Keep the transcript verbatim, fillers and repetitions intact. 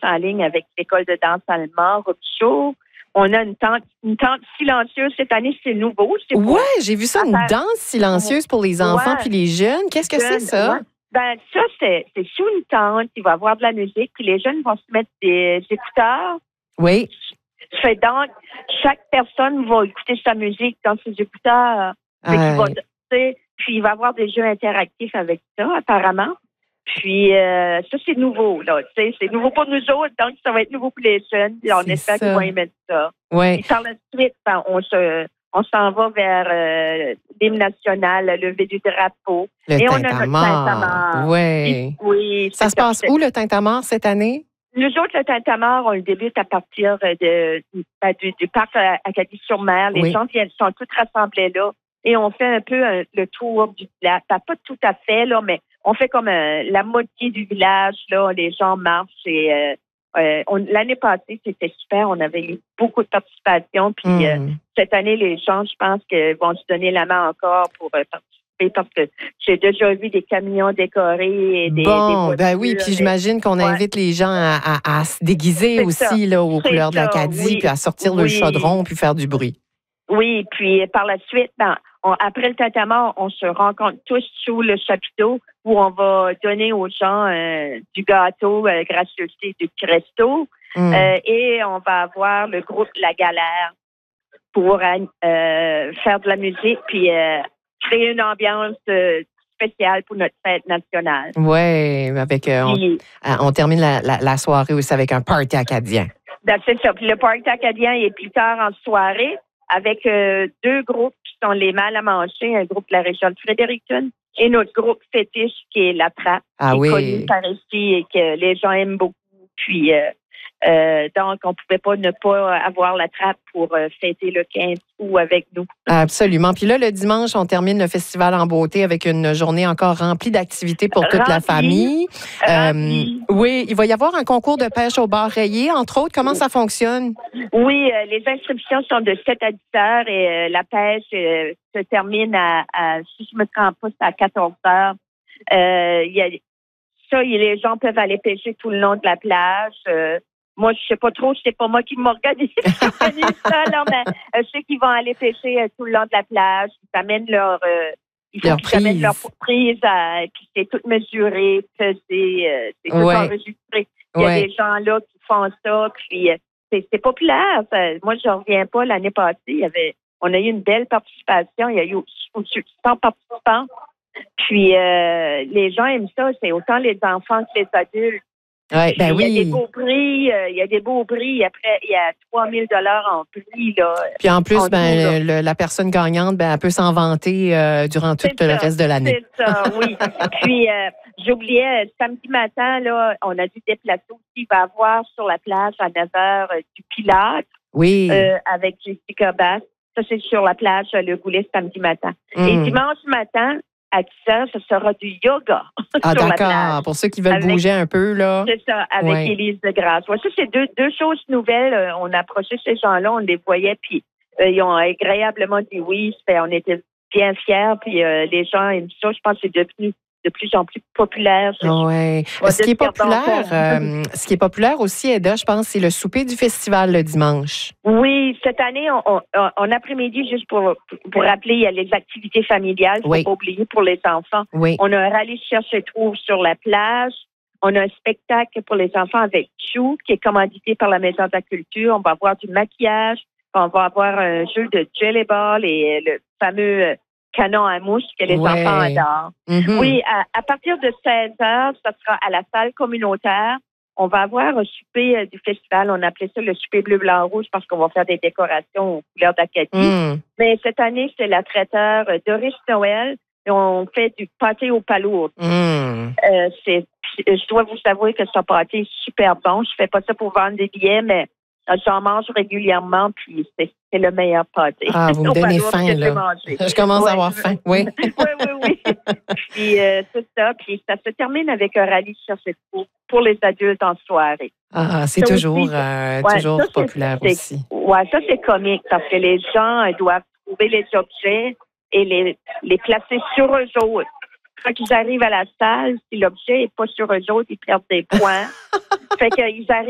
en ligne avec l'école de danse allemande, Show. On a une tente, une tente silencieuse. Cette année, c'est nouveau. Oui, j'ai vu ça, une faire... danse silencieuse pour les enfants ouais. puis les jeunes. Qu'est-ce que jeunes, c'est, ça? Ouais. Ben, ça, c'est, c'est sous une tente. Il va y avoir de la musique. Puis les jeunes vont se mettre des écouteurs. Oui. Fait donc, chaque personne va écouter sa musique dans ses écouteurs. Fait qu'il va, puis il va y avoir des jeux interactifs avec ça, apparemment. Puis euh, ça, c'est nouveau, là. C'est nouveau pour nous autres, donc ça va être nouveau pour les jeunes. Puis on espère qu'ils vont aimer ça. Ouais. Puis par la suite, ben, on se on s'en va vers euh, l'hymne national, le lever du drapeau. Le Et tintamarre. On a notre tintamarre. Ouais. Oui. Ça se passe où, le tintamarre, cette année? Nous autres, le tintamarre, on le débute à partir de, ben, du, du parc Acadie-sur-Mer. Les oui. gens viennent, sont tous rassemblés là. Et on fait un peu un, le tour du village. Pas tout à fait, là, mais on fait comme un, la moitié du village, là. Les gens marchent et euh, euh, l'année passée, c'était super. On avait eu beaucoup de participation. Puis mm. euh, cette année, les gens, je pense que vont se donner la main encore pour euh, participer parce que j'ai déjà vu des camions décorés et des, bon, des voitures, ben oui, puis j'imagine qu'on ouais. invite les gens à, à, à se déguiser C'est aussi là, aux couleurs de l'Acadie, oui. puis à sortir oui. le chaudron puis faire du bruit. Oui, puis par la suite, ben, on, après le tintamarre, on se rencontre tous sous le chapiteau où on va donner aux gens euh, du gâteau, euh, gracieuseté du Cresto. Mm. Euh, et on va avoir le groupe La Galère pour euh, faire de la musique puis euh, créer une ambiance euh, spéciale pour notre fête nationale. Oui, avec euh, on, puis, on termine la, la, la soirée aussi avec un party acadien. Ben, c'est ça. Puis le party acadien est plus tard en soirée avec euh, deux groupes qui sont les Mal à manger, un groupe de la région de Fredericton et notre groupe fétiche qui est La Trappe, ah, qui oui. est connu par ici et que les gens aiment beaucoup. Puis euh, euh, donc, on ne pouvait pas ne pas avoir La Trappe pour euh, fêter le quinze août avec nous. Absolument. Puis là, le dimanche, on termine le festival en beauté avec une journée encore remplie d'activités pour toute rempli, la famille. Euh, oui, il va y avoir un concours de pêche au bar rayé, entre autres. Comment ça fonctionne? Oui, euh, les inscriptions sont de sept à dix heures et euh, la pêche euh, se termine à, à, si je me trompe pas, c'est à quatorze heures. Euh, y a, ça, y, les gens peuvent aller pêcher tout le long de la plage. Euh, moi, je sais pas trop, c'est pas moi qui m'organise ça, là, mais euh, je sais qu'ils vont aller pêcher euh, tout le long de la plage. Ils amènent leur... Euh, Ils leur font qu'ils leur prise, euh, puis c'est tout mesuré, pesé, euh, c'est tout ouais. enregistré. Il y a ouais. des gens là qui font ça, puis euh, c'est, c'est populaire. Ça. Moi, je ne reviens pas. L'année passée, il y avait, on a eu une belle participation. Il y a eu au-dessus de cent participants. Puis euh, les gens aiment ça. C'est autant les enfants que les adultes. Ouais, ben il y oui. a des beaux prix, euh, il y a des beaux prix. Après, il y a trois mille dollars en prix là. Puis en plus, en ben tout, le, la personne gagnante, ben elle peut s'en vanter euh, durant tout c'est le ça, reste de l'année. C'est ça, oui. Puis euh, j'oubliais samedi matin là, on a dû déplacer aussi. Il va y avoir sur la plage à neuf heures euh, du Pilates. Oui. Euh, avec Jessica Bass. Ça c'est sur la plage Le Goulet samedi matin. Mm. Et dimanche matin. À dix heures, ce sera du yoga. Ah, d'accord. Pour ceux qui veulent avec, bouger un peu, là. C'est ça, avec ouais. Élise de Grasse. Ouais, ça, c'est deux, deux choses nouvelles. Euh, on approchait ces gens-là, on les voyait, puis euh, ils ont agréablement dit oui. On était bien fiers, puis euh, les gens aiment ça. Je pense que c'est devenu de plus en plus populaire. Oui. Ce qui est populaire, euh, ce qui est populaire aussi, Eda, je pense, c'est le souper du festival le dimanche. Oui, cette année, on, on, on après-midi, juste pour, pour rappeler, il y a les activités familiales, il ne faut oui. pas oublier pour les enfants. Oui. On a un rallye cherche-trouve sur la plage. On a un spectacle pour les enfants avec Chou, qui est commandité par la Maison de la Culture. On va avoir du maquillage. On va avoir un jeu de jelly ball et le fameux canon à mouche que les ouais. enfants adorent. Mm-hmm. Oui, à, à partir de seize heures, ça sera à la salle communautaire. On va avoir un souper euh, du festival. On appelait ça le souper bleu, blanc, rouge parce qu'on va faire des décorations aux couleurs d'Acadie. Mm. Mais cette année, c'est la traiteur euh, Doris Noël. Et on fait du pâté aux palourdes. Mm. Euh, c'est, je dois vous avouer que ce pâté est super bon. Je fais pas ça pour vendre des billets, mais j'en mange régulièrement, puis c'est, c'est le meilleur pâté. Ah, vous me donnez faim, là. Je commence ouais. à avoir faim, oui. oui, oui, oui. Puis euh, c'est ça. Puis ça se termine avec un rallye cherche-trouve pour les adultes en soirée. Ah, c'est ça toujours, aussi, euh, ouais, toujours ça, populaire c'est, aussi. Oui, ça, c'est comique parce que les gens doivent trouver les objets et les, les placer sur eux autres. Quand ils arrivent à la salle, si l'objet n'est pas sur eux autres, ils perdent des points. Fait qu'ils arrivent